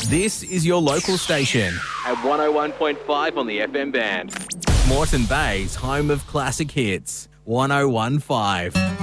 This is your local station. At 101.5 on the FM band. Moreton Bay's home of classic hits. 101.5.